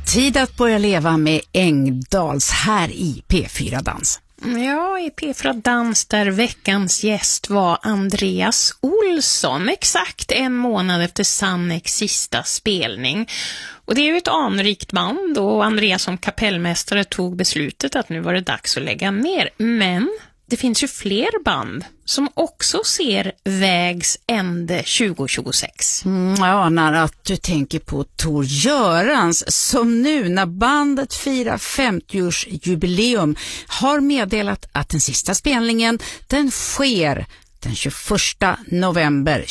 Tid att börja leva med Engdahls här i P4 Dans. Ja, i P4 Dans där veckans gäst var Andreas Olsson, exakt en månad efter Sanneks sista spelning. Och det är ju ett anrikt band och Andreas som kapellmästare tog beslutet att nu var det dags att lägga ner. Men det finns ju fler band som också ser vägs ände 2026. Jag anar att du tänker på Tor Görans som nu när bandet firar 50-årsjubileum har meddelat att den sista spelningen den sker den 21 november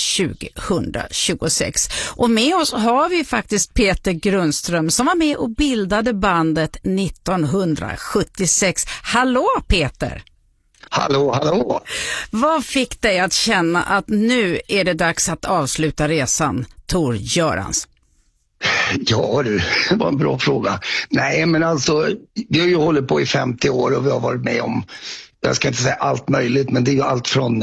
2026. Och med oss har vi faktiskt Peter Grundström som var med och bildade bandet 1976. Hallå Peter! Hallå, hallå! Vad fick dig att känna att nu är det dags att avsluta resan, Tor Görans? Ja du, det var en bra fråga. Nej men alltså, vi har ju hållit på i 50 år och vi har varit med om, jag ska inte säga allt möjligt, men det är ju allt från,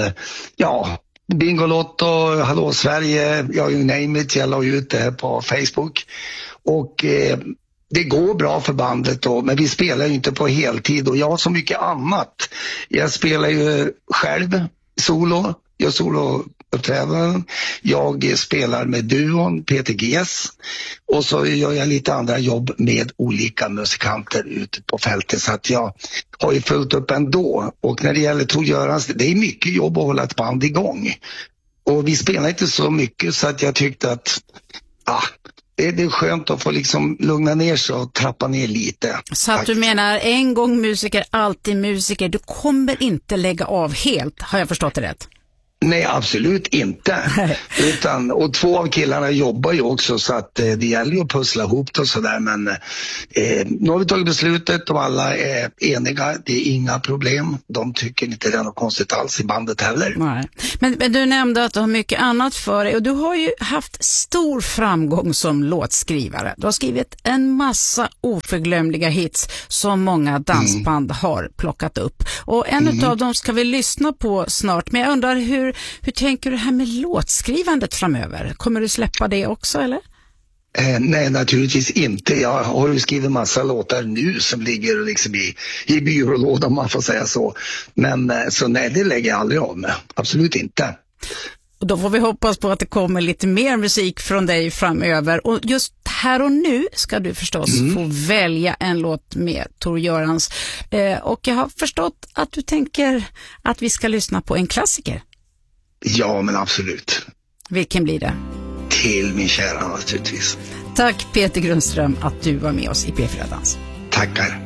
Bingolotto, Hallå Sverige, you name it, jag la ut det här på Facebook. Och det går bra för bandet då, men vi spelar ju inte på heltid och jag har så mycket annat. Jag spelar ju själv solo, jag solouppträdanden. Jag spelar med duon Peter Ges och så gör jag lite andra jobb med olika musikanter ute på fältet så att jag har ju fullt upp ändå. Och när det gäller Tor Görans, det är mycket jobb att hålla ett band igång. Och vi spelar inte så mycket så att jag tyckte att det är skönt att få liksom lugna ner sig och trappa ner lite. Så att du menar en gång musiker, alltid musiker. Du kommer inte lägga av helt, har jag förstått det rätt? Nej, absolut inte. Och 2 av killarna jobbar ju också så att det gäller ju att pussla ihop det och sådär. Men nu har vi tagit beslutet och alla är eniga. Det är inga problem. De tycker inte det är något konstigt alls i bandet heller. Nej. Men du nämnde att du har mycket annat för dig och du har ju haft stor framgång som låtskrivare. Du har skrivit en massa oförglömliga hits som många dansband har plockat upp. Och en av dem ska vi lyssna på snart. Men jag undrar hur tänker du här med låtskrivandet framöver? Kommer du släppa det också eller? Nej, naturligtvis inte. Jag har ju skrivit massa låtar nu som ligger liksom i byrålådan, man får säga så. Men så nej, det lägger jag aldrig av med. Absolut inte. Och då får vi hoppas på att det kommer lite mer musik från dig framöver. Och just här och nu ska du förstås få välja en låt med Tor Görans. Och jag har förstått att du tänker att vi ska lyssna på en klassiker. Ja, men absolut. Vilken blir det? Till min kära naturligtvis. Tack Peter Grundström att du var med oss i P4 Dans. Tackar.